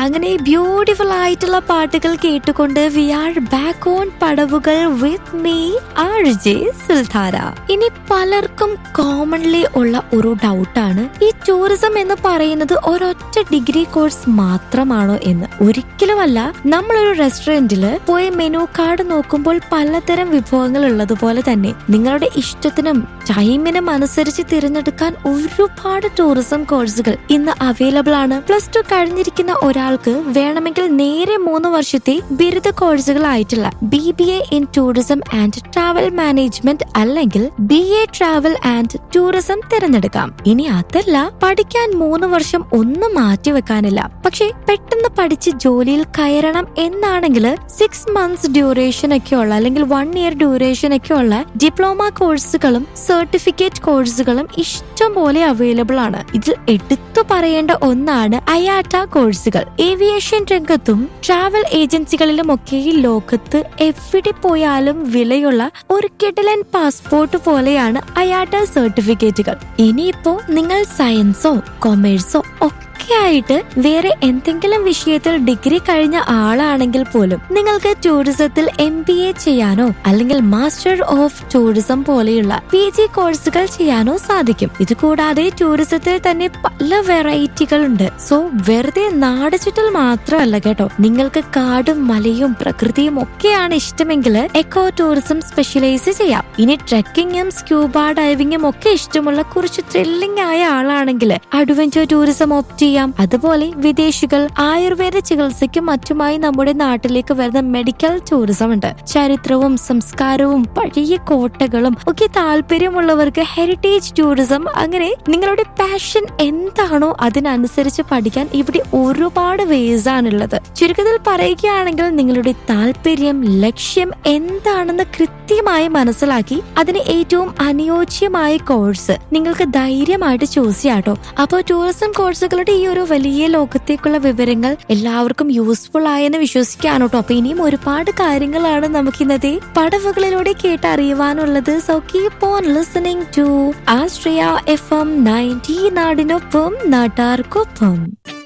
അങ്ങനെ ബ്യൂട്ടിഫുൾ ആയിട്ടുള്ള പാട്ടുകൾ കേട്ടുകൊണ്ട് വി ആർ ബാക്ക് ഓൺ പടവുകൾ വിത്ത് മീ RJ സുൽത്താര. ഇനി പലർക്കും കോമൺലി ഉള്ള ഒരു ഡൗട്ടാണ്, ഈ ടൂറിസം എന്ന് പറയുന്നത് ഒരൊറ്റ ഡിഗ്രി കോഴ്സ് മാത്രമാണോ എന്ന്. ഒരിക്കലുമല്ല. നമ്മളൊരു റെസ്റ്റോറന്റില് പോയി മെനു കാർഡ് നോക്കുമ്പോൾ പലതരം വിഭവങ്ങൾ ഉള്ളതുപോലെ തന്നെ നിങ്ങളുടെ ഇഷ്ടത്തിനും ടൈമിനും അനുസരിച്ച് തിരഞ്ഞെടുക്കാൻ ഒരുപാട് ടൂറിസം കോഴ്സുകൾ ഇന്ന് അവൈലബിൾ ആണ്. +2 കഴിഞ്ഞിരിക്കുന്ന ഒരാൾക്ക് വേണമെങ്കിൽ നേരെ 3 വർഷത്തെ ബിരുദ കോഴ്സുകളായിട്ടുള്ള BBA in tourism and travel management അല്ലെങ്കിൽ BA ട്രാവൽ ആൻഡ് ടൂറിസം തിരഞ്ഞെടുക്കാം. ഇനി അതല്ല, പഠിക്കാൻ 3 വർഷം ഒന്നും മാറ്റി വെക്കാനില്ല, പക്ഷെ പെട്ടെന്ന് പഠിച്ച് ജോലിയിൽ കയറണം എന്നാണെങ്കിൽ 6 months ഡ്യൂറേഷൻ ഒക്കെ ഉള്ള അല്ലെങ്കിൽ 1 year ഡ്യൂറേഷൻ ഒക്കെ ഉള്ള ഡിപ്ലോമ കോഴ്സുകളും സർട്ടിഫിക്കറ്റ് കോഴ്സുകളും ഇഷ്ടം പോലെ അവൈലബിൾ ആണ്. ഇതിൽ എടുത്തു പറയേണ്ട ഒന്നാണ് അയാട്ട കോഴ്സുകൾ. ഏവിയേഷൻ രംഗത്തും ട്രാവൽ ഏജൻസികളിലും ഒക്കെ ഈ ലോകത്ത് എവിടെ പോയാലും വിലയുള്ള ഒരു കിടിലൻ പാസ്പോർട്ട് പോലെയാണ് അയാട്ട സർട്ടിഫിക്കറ്റുകൾ. ഇനിയിപ്പോ നിങ്ങൾ സയൻസോ കൊമേഴ്സോ ആയിട്ട് വേറെ എന്തെങ്കിലും വിഷയത്തിൽ ഡിഗ്രി കഴിഞ്ഞ ആളാണെങ്കിൽ പോലും നിങ്ങൾക്ക് ടൂറിസത്തിൽ MBA ചെയ്യാനോ അല്ലെങ്കിൽ മാസ്റ്റർ ഓഫ് ടൂറിസം പോലെയുള്ള PG കോഴ്സുകൾ ചെയ്യാനോ സാധിക്കും. ഇത് കൂടാതെ ടൂറിസത്തിൽ തന്നെ പല വെറൈറ്റികൾ ഉണ്ട്. സോ വെറുതെ നാട് ചുറ്റൽ മാത്രമല്ല കേട്ടോ, നിങ്ങൾക്ക് കാടും മലയും പ്രകൃതിയും ഒക്കെയാണ് ഇഷ്ടമെങ്കിൽ എക്കോ ടൂറിസം സ്പെഷ്യലൈസ് ചെയ്യാം. ഇനി ട്രെക്കിങ്ങും സ്ക്യൂബ ഡൈവിംഗും ഒക്കെ ഇഷ്ടമുള്ള കുറച്ച് ത്രില്ലിംഗ് ആയ ആളാണെങ്കിൽ അഡ്വഞ്ചർ ടൂറിസം ഓപ്റ്റ് ചെയ്യാം. അതുപോലെ വിദേശികൾ ആയുർവേദ ചികിത്സയ്ക്കും മറ്റുമായി നമ്മുടെ നാട്ടിലേക്ക് വരുന്ന മെഡിക്കൽ ടൂറിസം ഉണ്ട്. ചരിത്രവും സംസ്കാരവും പഴയ കോട്ടകളും ഒക്കെ താല്പര്യമുള്ളവർക്ക് ഹെറിറ്റേജ് ടൂറിസം. അങ്ങനെ നിങ്ങളുടെ പാഷൻ എന്താണോ അതിനനുസരിച്ച് പഠിക്കാൻ ഇവിടെ ഒരുപാട് വേസ് ആണുള്ളത്. ചുരുക്കത്തിൽ പറയുകയാണെങ്കിൽ നിങ്ങളുടെ താല്പര്യം ലക്ഷ്യം എന്താണെന്ന് കൃത്യമായി മനസ്സിലാക്കി അതിന് ഏറ്റവും അനുയോജ്യമായ കോഴ്സ് നിങ്ങൾക്ക് ധൈര്യമായിട്ട് ചൂസ് ചെയ്യാട്ടോ. അപ്പോൾ ടൂറിസം കോഴ്സുകളുടെ ഈ ഒരു വലിയ ലോകത്തേക്കുള്ള വിവരങ്ങൾ എല്ലാവർക്കും യൂസ്ഫുൾ ആയെന്ന് വിശ്വസിക്കാനോട്ടോ. അപ്പൊ ഇനിയും ഒരുപാട് കാര്യങ്ങളാണ് നമുക്ക് ഇന്നത്തെ പടവുകളിലൂടെ കേട്ടറിയുവാനുള്ളത്. So keep on listening to Austria FM 90 നാടിനൊപ്പം നാട്ടാർക്കൊപ്പം.